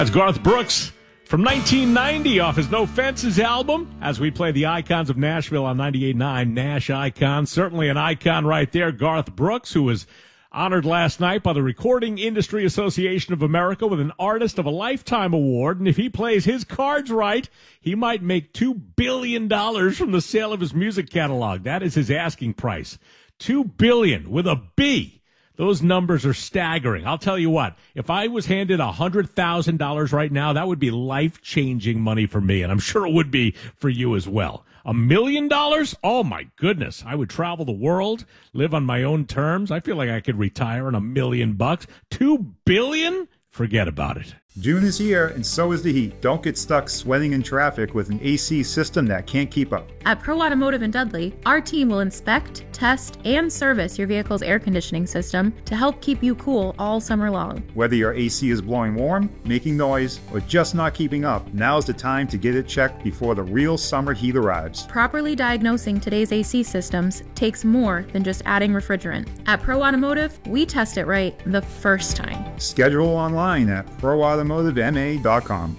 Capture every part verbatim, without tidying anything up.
That's Garth Brooks from nineteen ninety off his No Fences album as we play the icons of Nashville on ninety-eight point nine Nash Icon. Certainly an icon right there, Garth Brooks, who was honored last night by the Recording Industry Association of America with an Artist of a Lifetime Award. And if he plays his cards right, he might make two billion dollars from the sale of his music catalog. That is his asking price. two billion dollars with a B. Those numbers are staggering. I'll tell you what, if I was handed one hundred thousand dollars right now, that would be life-changing money for me, and I'm sure it would be for you as well. A million dollars? Oh, my goodness. I would travel the world, live on my own terms. I feel like I could retire on a million bucks. Two billion? Forget about it. June is here, and so is the heat. Don't get stuck sweating in traffic with an A C system that can't keep up. At Pro Automotive in Dudley, our team will inspect, test, and service your vehicle's air conditioning system to help keep you cool all summer long. Whether your A C is blowing warm, making noise, or just not keeping up, now's the time to get it checked before the real summer heat arrives. Properly diagnosing today's A C systems takes more than just adding refrigerant. At Pro Automotive, we test it right the first time. Schedule online at pro automotive m a dot com.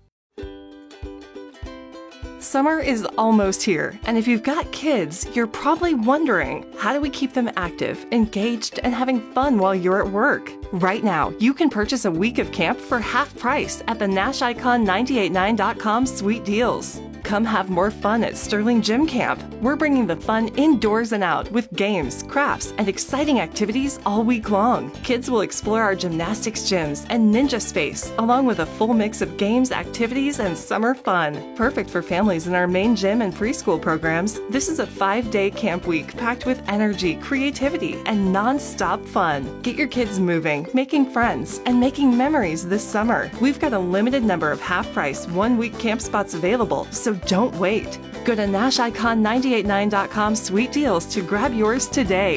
Summer is almost here, and if you've got kids, you're probably wondering, how do we keep them active, engaged, and having fun while you're at work? Right now, you can purchase a week of camp for half price at the Nash Icon nine eight nine dot com Sweet Deals. Come have more fun at Sterling Gym Camp. We're bringing the fun indoors and out with games, crafts, and exciting activities all week long. Kids will explore our gymnastics gyms and ninja space, along with a full mix of games, activities, and summer fun. Perfect for families in our main gym and preschool programs, this is a five-day camp week packed with energy, creativity, and non-stop fun. Get your kids moving, making friends, and making memories this summer. We've got a limited number of half-price, one-week camp spots available, so don't wait. Go to Nash Icon nine eight nine dot com Sweet Deals to grab yours today.